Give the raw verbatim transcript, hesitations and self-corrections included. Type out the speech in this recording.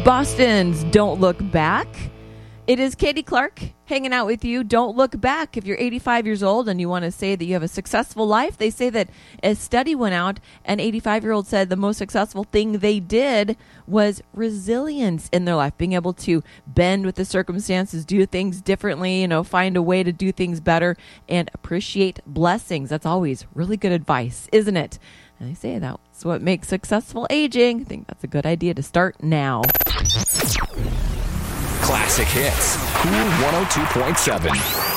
Boston's Don't Look Back. It is Katie Clark hanging out with you. Don't look back. If you're eighty-five years old and you want to say that you have a successful life, they say that a study went out, an eighty-five-year-old said the most successful thing they did was resilience in their life, being able to bend with the circumstances, do things differently, you know, find a way to do things better, and appreciate blessings. That's always really good advice, isn't it? And they say that's what makes successful aging. I think that's a good idea to start now. Classic hits. Cool one oh two point seven.